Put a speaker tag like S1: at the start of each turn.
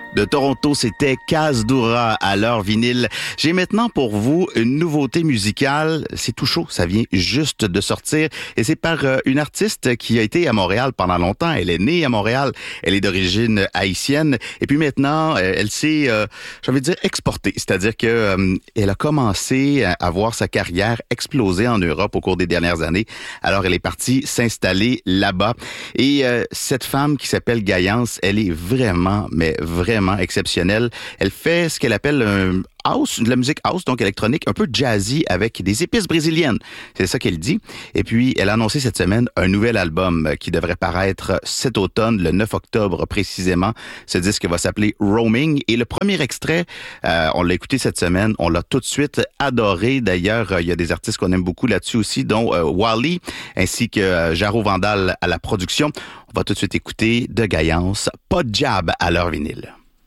S1: De Toronto, c'était Kaz Doura à l'heure vinyle. J'ai maintenant pour vous une nouveauté musicale. C'est tout chaud, ça vient juste de sortir. Et c'est par une artiste qui a été à Montréal pendant longtemps. Elle est née à Montréal. Elle est d'origine haïtienne. Et puis maintenant, elle s'est, j'ai envie de dire, exportée. C'est-à-dire que elle a commencé à voir sa carrière exploser en Europe au cours des dernières années. Alors, elle est partie s'installer là-bas. Et cette femme qui s'appelle Gaïance, elle est vraiment, mais vraiment exceptionnelle. Elle fait ce qu'elle appelle un house, de la musique house, donc électronique, un peu jazzy avec des épices brésiliennes. C'est ça qu'elle dit. Et puis, elle a annoncé cette semaine un nouvel album qui devrait paraître cet automne, le 9 octobre précisément. Ce disque va s'appeler Roaming. Et le premier extrait, on l'a écouté cette semaine, on l'a tout de suite adoré. D'ailleurs, il y a des artistes qu'on aime beaucoup là-dessus aussi, dont Wally, ainsi que Jaro Vandal à la production. On va tout de suite écouter de Gaïance, Pas de Jab à l'heure vinyle.